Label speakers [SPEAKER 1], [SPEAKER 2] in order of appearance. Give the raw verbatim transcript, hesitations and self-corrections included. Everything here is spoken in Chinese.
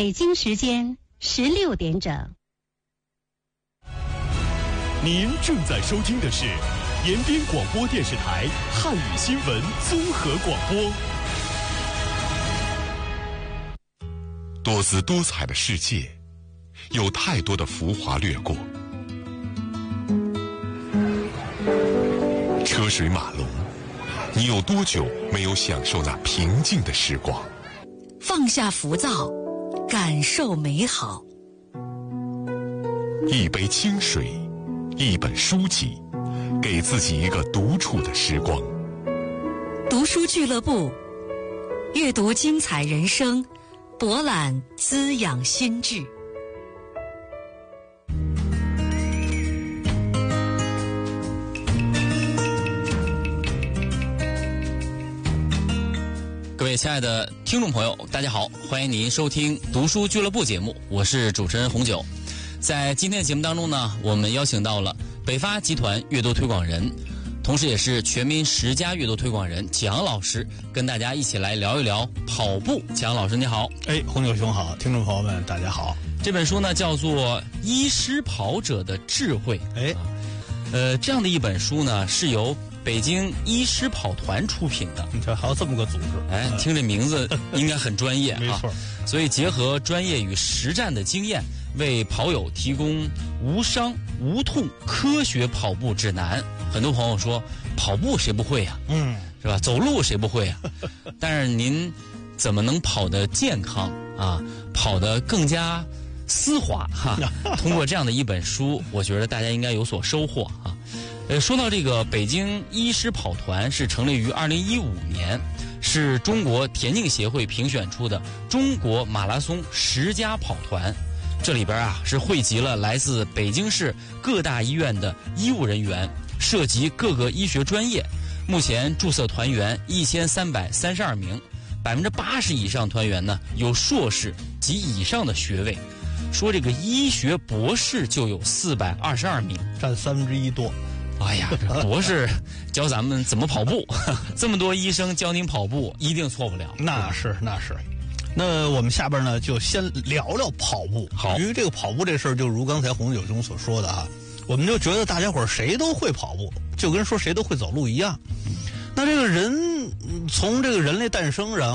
[SPEAKER 1] 北京时间十六点整。
[SPEAKER 2] 您正在收听的是延边广播电视台汉语新闻综合广播。
[SPEAKER 3] 多姿多彩的世界，有太多的浮华掠过，车水马龙，你有多久没有享受那平静的时光？
[SPEAKER 4] 放下浮躁，感受美好。
[SPEAKER 3] 一杯清水，一本书籍，给自己一个独处的时光。
[SPEAKER 4] 读书俱乐部，阅读精彩人生，博览滋养心智。
[SPEAKER 5] 各位亲爱的听众朋友，大家好，欢迎您收听读书俱乐部节目，我是主持人红九。在今天的节目当中呢，我们邀请到了北发集团阅读推广人，同时也是全民十佳阅读推广人蒋老师，跟大家一起来聊一聊跑步。蒋老师你好。
[SPEAKER 6] 哎，红九兄好，听众朋友们大家好。
[SPEAKER 5] 这本书呢叫做《医师跑者的智慧》。哎，呃，这样的一本书呢是由北京医师跑团出品的。
[SPEAKER 6] 你瞧，还有这么个组织，
[SPEAKER 5] 哎，听这名字应该很专业。
[SPEAKER 6] 没错，
[SPEAKER 5] 所以结合专业与实战的经验，为跑友提供无伤无痛科学跑步指南。很多朋友说跑步谁不会呀、啊？嗯，是吧？走路谁不会呀、啊？但是您怎么能跑得健康啊？跑得更加丝滑哈？通过这样的一本书，我觉得大家应该有所收获啊。呃，说到这个北京医师跑团是成立于二零一五年，是中国田径协会评选出的中国马拉松十佳跑团。这里边啊是汇集了来自北京市各大医院的医务人员，涉及各个医学专业。目前注册团员一千三百三十二名，百分之八十以上团员呢有硕士及以上的学位。说这个医学博士就有四百二十二名，
[SPEAKER 6] 占三分之一多。
[SPEAKER 5] 哎呀，这博士教咱们怎么跑步，这么多医生教您跑步，一定错不了。
[SPEAKER 6] 那是那是。那我们下边呢，就先聊聊跑步。
[SPEAKER 5] 好，
[SPEAKER 6] 因为这个跑步这事儿，就如刚才红九兄所说的哈，我们就觉得大家伙谁都会跑步，就跟说谁都会走路一样。那这个人从这个人类诞生，然后